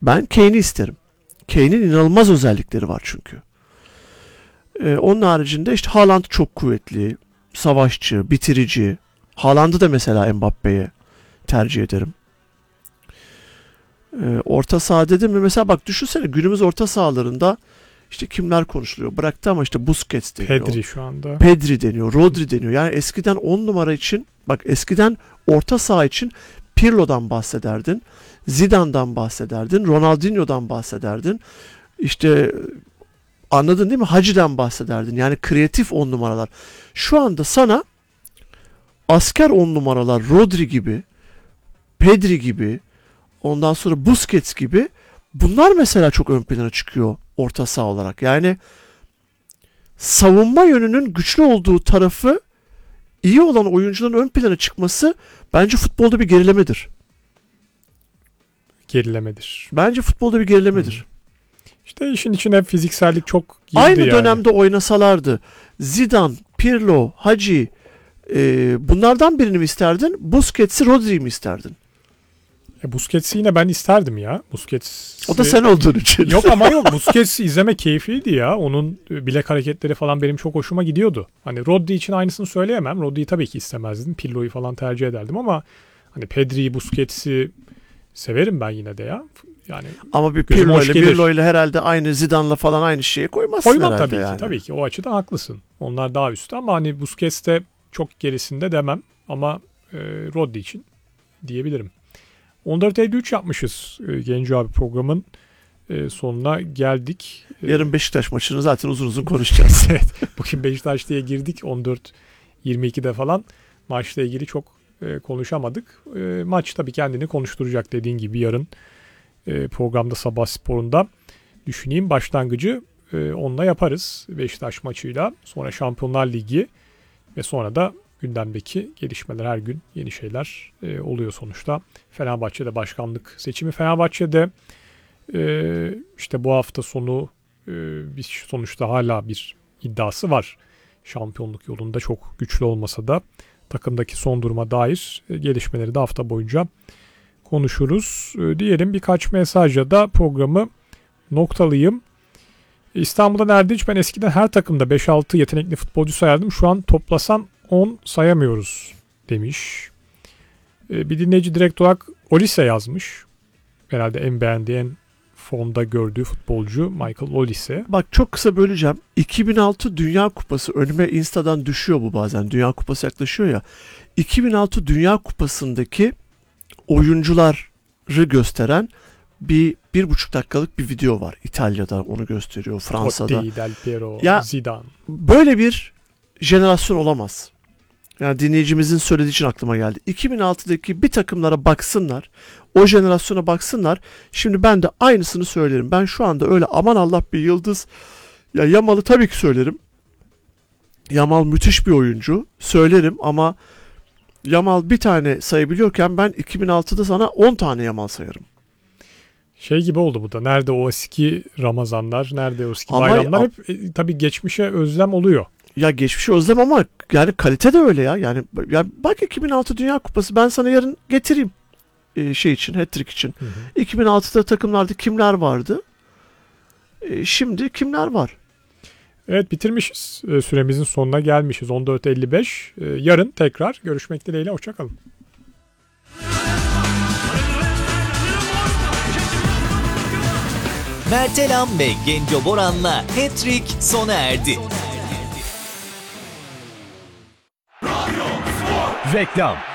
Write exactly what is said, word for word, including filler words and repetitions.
Ben Kane'i isterim. Kane'in inanılmaz özellikleri var çünkü. Ee, onun haricinde işte Haaland çok kuvvetli, savaşçı, bitirici. Haaland'ı da mesela Mbappe'ye tercih ederim. Ee, orta saha dedim mi? Mesela bak düşünsene günümüz orta sahalarında işte kimler konuşuluyor? Bıraktı ama işte Busquets deniyor. Pedri şu anda. Pedri deniyor, Rodri deniyor. Yani eskiden on numara için, bak eskiden orta saha için Pirlo'dan bahsederdin. Zidane'dan bahsederdin. Ronaldinho'dan bahsederdin. İşte anladın değil mi? Hacı'dan bahsederdin. Yani kreatif on numaralar. Şu anda sana asker on numaralar Rodri gibi, Pedri gibi, ondan sonra Busquets gibi, bunlar mesela çok ön plana çıkıyor orta saha olarak. Yani savunma yönünün güçlü olduğu tarafı iyi olan oyuncuların ön plana çıkması bence futbolda bir gerilemedir. Gerilemedir. Bence futbolda bir gerilemedir. Hmm. İşte işin içine fiziksellik çok girdi Aynı yani. dönemde oynasalardı Zidane, Pirlo, Hacı, e, bunlardan birini mi isterdin? Busquets'i, Rodri'yi mi isterdin? E Busquets'i yine ben isterdim ya. Busquets. O da sen olduğun için. Yok ama yok. Busquets'i izleme keyifliydi ya. Onun bilek hareketleri falan benim çok hoşuma gidiyordu. Hani Rodri için aynısını söyleyemem. Rodri'yi tabii ki istemezdim. Pirlo'yu falan tercih ederdim ama hani Pedri'yi, Busquets'i severim ben yine de ya. Yani ama bir Pirlo ile Pirlo ile herhalde aynı Zidane'la falan aynı şeye koymazsın Koymam herhalde tabii yani. ki. Tabii ki. O açıdan haklısın. Onlar daha üstte ama hani Busquets de çok gerisinde demem. Ama e, Rodri için diyebilirim. on dört elli üç yapmışız e, Genco abi, programın e, sonuna geldik. Yarın Beşiktaş maçını zaten uzun uzun konuşacağız. Evet. Bugün Beşiktaş diye girdik on dört yirmi ikide falan. Maçla ilgili çok e, konuşamadık. E, maç tabii kendini konuşturacak dediğin gibi yarın e, programda Sabah Spor'unda. Düşüneyim, başlangıcı e, onunla yaparız. Beşiktaş maçıyla. Sonra Şampiyonlar Ligi ve sonra da gündemdeki gelişmeler, her gün yeni şeyler e, oluyor sonuçta. Fenerbahçe'de başkanlık seçimi. Fenerbahçe'de e, işte bu hafta sonu e, bir sonuçta hala bir iddiası var. Şampiyonluk yolunda çok güçlü olmasa da takımdaki son duruma dair e, gelişmeleri de hafta boyunca konuşuruz. E, diyelim birkaç mesajla da programı noktalayayım. İstanbul'da Erdinç, ben eskiden her takımda beş altı yetenekli futbolcu sayardım. Şu an toplasan on sayamıyoruz demiş. Ee, bir dinleyici direkt olarak Olise yazmış. Herhalde en beğendiği, en formda gördüğü futbolcu Michael Olise. Bak çok kısa böleceğim. iki bin altı Dünya Kupası, önüme Insta'dan düşüyor bu bazen. Dünya Kupası yaklaşıyor ya. iki bin altı Dünya Kupası'ndaki oyuncuları gösteren bir bir buçuk dakikalık bir video var. İtalya'da onu gösteriyor, Fransa'da. Totti, Del Piero, ya, Zidane. Böyle bir jenerasyon olamaz. Yani dinleyicimizin söylediği için aklıma geldi. iki bin altıdaki bir takımlara baksınlar. O jenerasyona baksınlar. Şimdi ben de aynısını söylerim. Ben şu anda öyle aman Allah bir yıldız. Ya Yamal'ı tabii ki söylerim. Yamal müthiş bir oyuncu. Söylerim ama Yamal bir tane sayabiliyorken ben iki bin altıda sana on tane Yamal sayarım. Şey gibi oldu bu da. Nerede o eski Ramazanlar, nerede o eski ama, bayramlar, hep e, tabii geçmişe özlem oluyor. Ya geçmişe özlem ama yani kalite de öyle ya. Yani ya bak iki bin altı Dünya Kupası, ben sana yarın getireyim e, şey için, hat-trick için. Hı hı. iki bin altıda takımlarda kimler vardı? E, şimdi kimler var? Evet, bitirmişiz. E, süremizin sonuna gelmişiz. on dört elli beş. E, yarın tekrar görüşmek dileğiyle. Hoşçakalın. Mertelam ve Genco Boran'la hat-trick sona erdi. Reklam.